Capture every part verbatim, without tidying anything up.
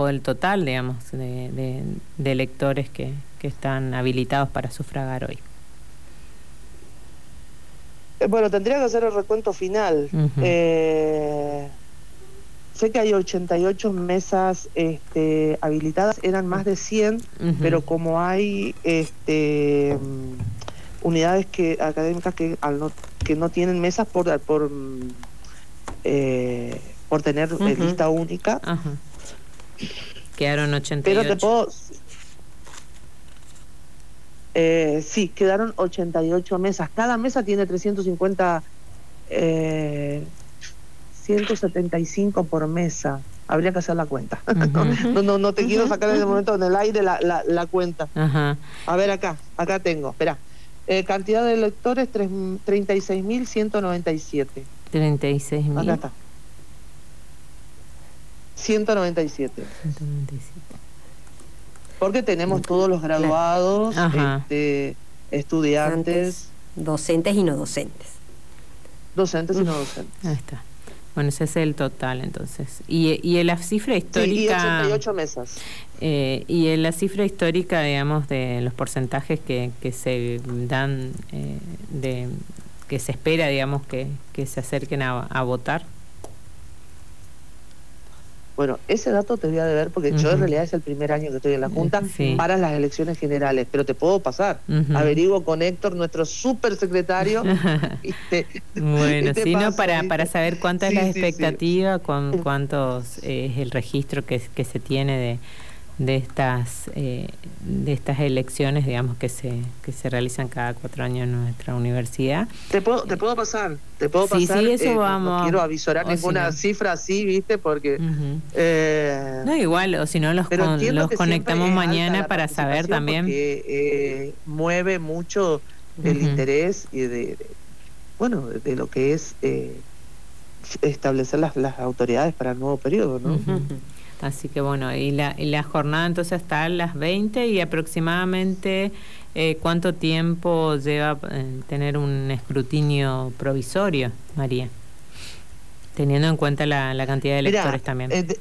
el total, digamos, de, de, de electores que, que están habilitados para sufragar hoy. Eh, bueno, tendría que hacer el recuento final. Uh-huh. eh, sé que hay ochenta y ocho mesas este, habilitadas, eran más de cien, uh-huh. pero como hay este, unidades que académicas que, al no, que no tienen mesas por... por Eh, por tener uh-huh. lista única. Ajá. Quedaron ochenta y ocho. Pero te puedo... Eh, sí, quedaron ochenta y ocho mesas. Cada mesa tiene trescientos cincuenta... Eh, ciento setenta y cinco por mesa. Habría que hacer la cuenta. Uh-huh. no, no, no te uh-huh. quiero sacar en el momento en el aire la, la, la cuenta. Uh-huh. A ver acá, acá tengo. Espera. Eh, cantidad de electores, treinta y seis mil ciento noventa y siete. treinta y seis mil. Acá está. ciento noventa y siete. ciento noventa y siete. Porque tenemos todos los graduados, este, estudiantes. Docentes y no docentes. Docentes y no docentes. Ahí está. Bueno, ese es el total, entonces. Y, y en la cifra histórica... Sí, y ochenta y ocho mesas. Eh, y en la cifra histórica, digamos, de los porcentajes que, que se dan, eh, de que se espera, digamos, que, que se acerquen a, a votar. Bueno, ese dato te voy a deber porque uh-huh. yo en realidad es el primer año que estoy en la Junta sí. para las elecciones generales, pero te puedo pasar. Uh-huh. Averiguo con Héctor, nuestro súper secretario. y te, bueno, y te sí, paso, no, para, para saber cuánta sí, es la expectativa, sí, sí. Con, cuántos eh, es el registro que, que se tiene de, de estas eh, de estas elecciones, digamos, que se que se realizan cada cuatro años en nuestra universidad. Te puedo te puedo pasar, te puedo sí, pasar. Sí, eso eh, vamos. No, no quiero avisorar ninguna si no. cifra así, viste, porque uh-huh. eh, no igual, o si no los con, los conectamos mañana para saber también. Porque eh, mueve mucho el uh-huh. interés y de, de bueno de, de lo que es eh, establecer las las autoridades para el nuevo periodo, ¿no? Uh-huh. Así que bueno, y la, y la jornada entonces está a las veinte y aproximadamente eh, ¿cuánto tiempo lleva eh, tener un escrutinio provisorio, María? Teniendo en cuenta la, la cantidad de electores Mirá, también. Eh, de,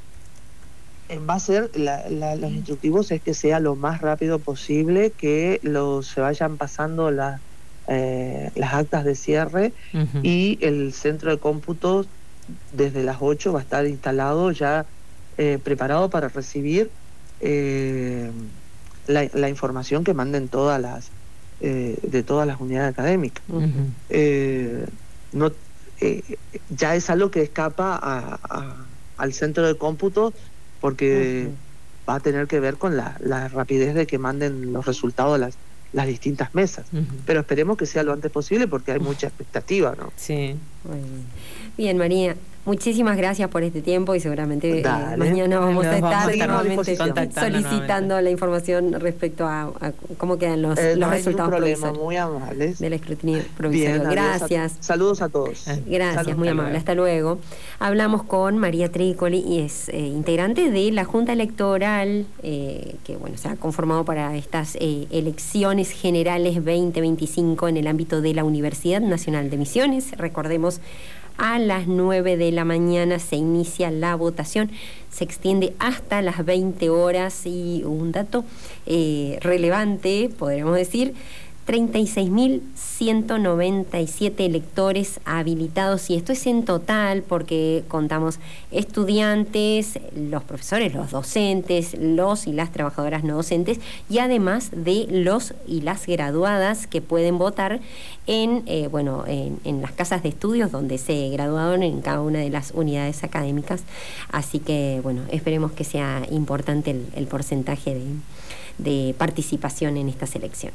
eh, va a ser, la, la, los instructivos es que sea lo más rápido posible, que los, se vayan pasando la, eh, las actas de cierre uh-huh. y el centro de cómputo desde las ocho va a estar instalado ya Eh, preparado para recibir eh, la, la información que manden todas las eh, de todas las unidades académicas. Uh-huh. eh, no eh, ya es algo que escapa a, a, al centro de cómputo porque uh-huh. va a tener que ver con la, la rapidez de que manden los resultados de las las distintas mesas, uh-huh. pero esperemos que sea lo antes posible porque hay mucha expectativa, ¿no? Sí. Muy bien. Bien, María, muchísimas gracias por este tiempo y seguramente eh, mañana vamos a estar, vamos a estar nuevamente solicitando nuevamente la información respecto a, a cómo quedan los, eh, los no resultados problema, muy amables. del escrutinio provisorio. Bien, gracias. A, saludos a todos. Gracias, saludos, muy amable. Hasta luego. Hablamos con María Trícoli y es eh, integrante de la Junta Electoral eh, que bueno se ha conformado para estas eh, elecciones generales veinte veinticinco en el ámbito de la Universidad Nacional de Misiones. Recordemos, a las nueve de la mañana se inicia la votación, se extiende hasta las veinte horas y un dato eh, relevante, podríamos decir, treinta y seis mil ciento noventa y siete electores habilitados, y esto es en total porque contamos estudiantes, los profesores, los docentes, los y las trabajadoras no docentes, y además de los y las graduadas que pueden votar en, eh, bueno, en, en las casas de estudios donde se graduaron en cada una de las unidades académicas. Así que, bueno, esperemos que sea importante el, el porcentaje de, de participación en estas elecciones.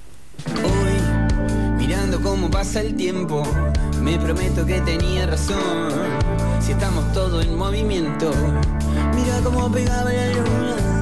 Hoy, mirando cómo pasa el tiempo, me prometo que tenía razón. Si estamos todos en movimiento, mira cómo pegaba la luna.